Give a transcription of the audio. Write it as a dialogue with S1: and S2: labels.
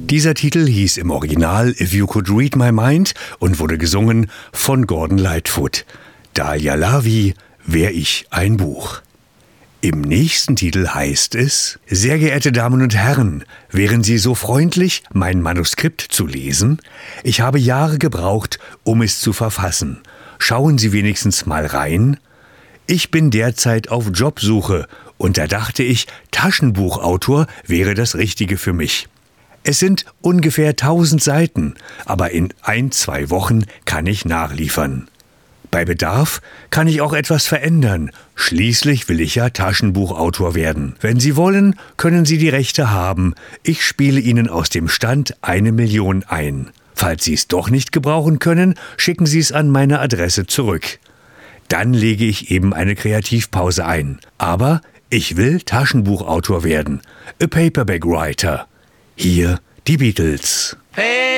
S1: Dieser Titel hieß im Original If You Could Read My Mind und wurde gesungen von Gordon Lightfoot. Dahlia Lavi, Wär ich ein Buch. Im nächsten Titel heißt es: Sehr geehrte Damen und Herren, wären Sie so freundlich, mein Manuskript zu lesen? Ich habe Jahre gebraucht, um es zu verfassen. Schauen Sie wenigstens mal rein. Ich bin derzeit auf Jobsuche und da dachte ich, Taschenbuchautor wäre das Richtige für mich. Es sind ungefähr 1000 Seiten, aber in 1-2 Wochen kann ich nachliefern. Bei Bedarf kann ich auch etwas verändern. Schließlich will ich ja Taschenbuchautor werden. Wenn Sie wollen, können Sie die Rechte haben. Ich spiele Ihnen aus dem Stand 1 Million ein. Falls Sie es doch nicht gebrauchen können, schicken Sie es an meine Adresse zurück. Dann lege ich eben eine Kreativpause ein. Aber ich will Taschenbuchautor werden. A Paperback Writer. Hier die Beatles. Hey!